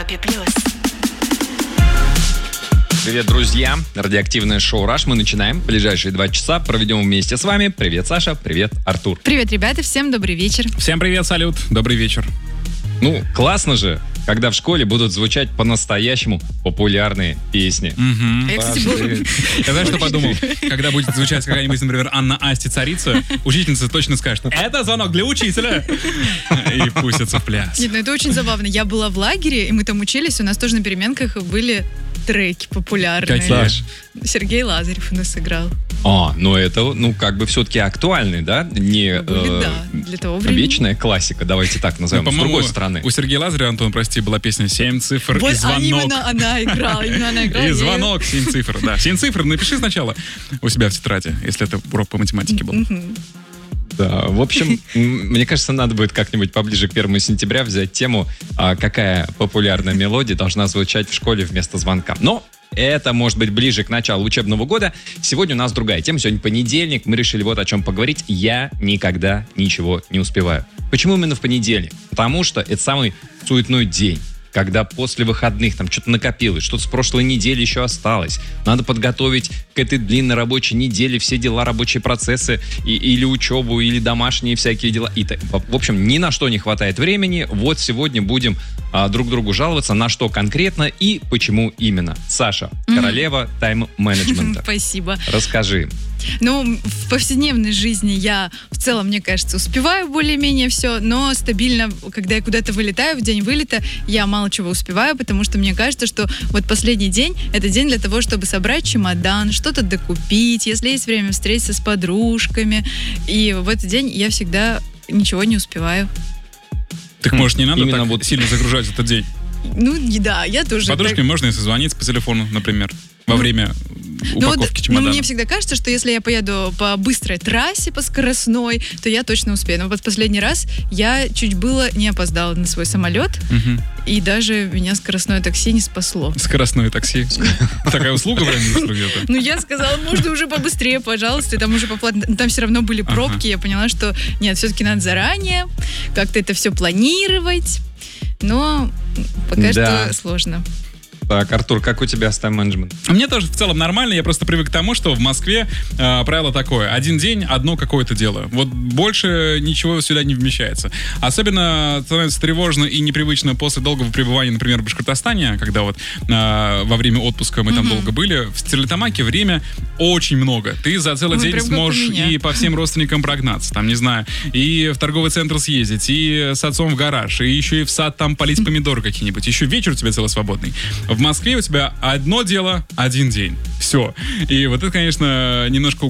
Европе+. Привет, друзья! Радиоактивное шоу «Раш». Мы начинаем. Ближайшие 2 часа проведем вместе с вами. Привет, Саша. Привет, Артур. Привет, ребята. Всем добрый вечер. Всем привет, салют. Добрый вечер. Ну, классно же, когда в школе будут звучать по-настоящему популярные песни. Я, кстати, Я знаешь, что подумал? Когда будет звучать какая-нибудь, например, Анна Асти царица, учительница точно скажет: это звонок для учителя! И пустятся в пляс. Нет, ну это очень забавно. Я была в лагере, и мы там учились, у нас тоже на переменках были треки популярные. Какие? Сергей Лазарев у нас играл. Ну это, как бы все-таки актуальный, да? Не для того времени. вечная классика, давайте так назовем, с другой стороны. У Сергея Лазарева, Антон, прости, была песня «7 цифр» и «Звонок». Именно она играла. И «Звонок», 7 цифр, да. 7 цифр напиши сначала у себя в тетради, если это урок по математике был. Да, в общем, мне кажется, надо будет как-нибудь поближе к 1 сентября взять тему, какая популярная мелодия должна звучать в школе вместо звонка. Но это может быть ближе к началу учебного года. Сегодня у нас другая тема. Сегодня понедельник. Мы решили вот о чем поговорить. Я никогда ничего не успеваю. Почему именно в понедельник? Потому что это самый суетной день, когда после выходных там что-то накопилось, что-то с прошлой недели еще осталось. Надо подготовить к этой длинной рабочей неделе все дела, рабочие процессы, или учебу, или домашние всякие дела. В общем, ни на что не хватает времени. Вот сегодня будем друг другу жаловаться, на что конкретно и почему именно. Саша, королева тайм-менеджмента. Спасибо. Расскажи. Ну, в повседневной жизни я в целом, мне кажется, успеваю более-менее все, но стабильно, когда я куда-то вылетаю, в день вылета, я мало чего успеваю, потому что мне кажется, что вот последний день — это день для того, чтобы собрать чемодан, что-то докупить, если есть время встретиться с подружками. И в этот день я всегда ничего не успеваю. Так, может, не надо Именно так сильно загружать этот день? Ну, да, я тоже. С подружками можно, если звонить по телефону, например, во время упаковки чемодана. Мне всегда кажется, что если я поеду по быстрой трассе, по скоростной, то я точно успею. Но вот последний раз я чуть было не опоздала на свой самолет, и даже меня скоростное такси не спасло. Скоростное такси. Такая услуга в Раннем где-то? Ну, я сказала, можно уже побыстрее, пожалуйста, там уже поплатно. Там все равно были пробки, я поняла, что нет, все-таки надо заранее как-то это все планировать. Но пока что сложно. Так, Артур, как у тебя с тайм-менеджментом? Мне тоже в целом нормально, я просто привык к тому, что в Москве правило такое: один день, одно какое-то дело. Вот больше ничего сюда не вмещается. Особенно становится тревожно и непривычно после долгого пребывания, например, в Башкортостане, когда вот во время отпуска мы там долго были. В Стерлитамаке время очень много. Ты за целый день сможешь и по всем родственникам прогнаться, там, не знаю, и в торговый центр съездить, и с отцом в гараж, и еще и в сад там полить помидоры какие-нибудь. Еще вечер у тебя целый свободный. В Москве у тебя одно дело, один день. Все. И вот это, конечно, немножко